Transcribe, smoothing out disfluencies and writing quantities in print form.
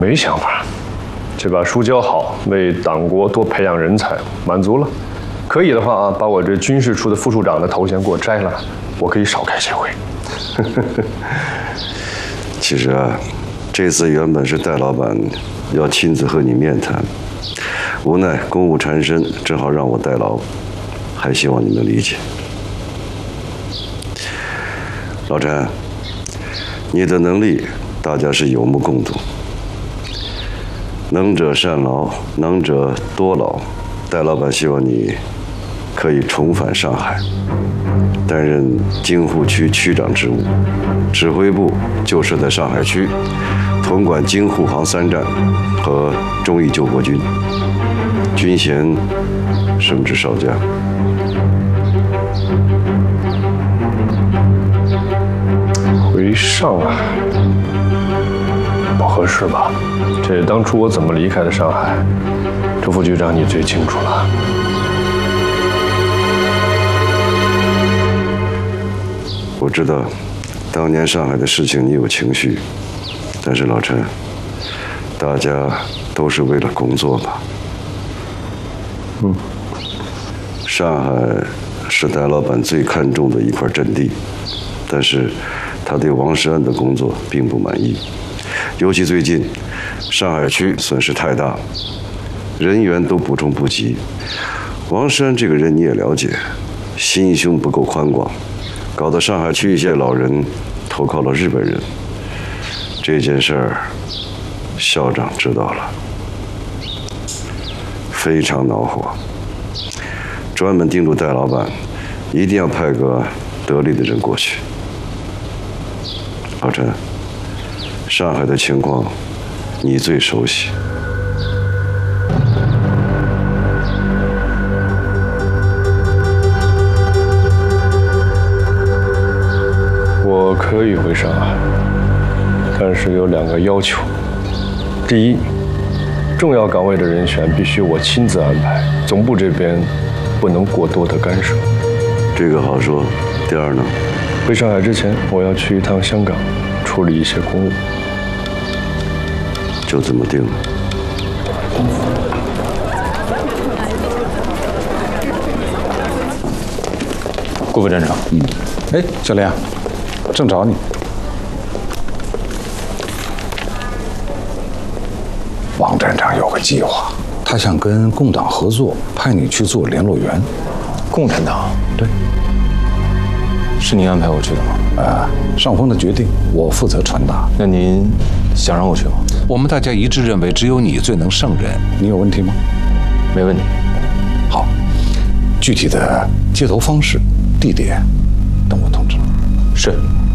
没想法，这把书教好，为党国多培养人才，满足了。可以的话啊，把我这军事处的副处长的头衔给我摘了，我可以少开些会。 其实啊，这次原本是戴老板要亲自和你面谈，无奈公务缠身，只好让我代劳，还希望你能理解。老陈，你的能力大家是有目共睹，能者善劳，能者多劳。戴老板希望你可以重返上海，担任京沪区区长职务，指挥部就设在上海区，统管京沪杭3站和忠义救国军，军衔升至少将。 回上海不合适吧？这当初我怎么离开的上海，周副局长你最清楚了。 我知道，当年上海的事情你有情绪，但是老陈，大家都是为了工作嘛。上海是戴老板最看重的一块阵地，但是他对王世安的工作并不满意，尤其最近，上海区损失太大，人员都补充不及。王世安这个人你也了解，心胸不够宽广。搞得上海区一些老人投靠了日本人，这件事儿，校长知道了，非常恼火，专门叮嘱戴老板，一定要派个得力的人过去。老陈，上海的情况你最熟悉。 我可以回上海，但是有2个要求。第一，重要岗位的人选必须我亲自安排，总部这边不能过多的干涉。 这个好说。第二呢？ 回上海之前，我要去一趟香港，处理一些公务。 就这么定了。 顾副站长， 哎，小莲，正找你。王站长有个计划，他想跟共党合作，派你去做联络员。 共产党？ 对。 是您安排我去的吗？ 上峰的决定我负责传达。 那您想让我去吗？ 我们大家一致认为，只有你最能胜任。你有问题吗？ 没问题。 好，具体的接头方式、地点，等我通知。 是。